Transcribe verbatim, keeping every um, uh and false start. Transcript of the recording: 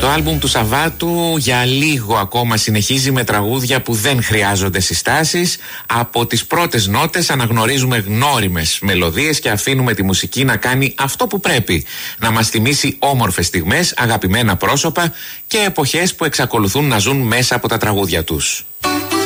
άλμπουμ του Σαββάτου για λίγο ακόμα συνεχίζει με τραγούδια που δεν χρειάζονται συστάσεις. Από τις πρώτες νότες αναγνωρίζουμε γνώριμες μελωδίες και αφήνουμε τη μουσική να κάνει αυτό που πρέπει. Να μας θυμίσει όμορφες στιγμές, αγαπημένα πρόσωπα και εποχές που εξακολουθούν να ζουν μέσα από τα τραγούδια τους.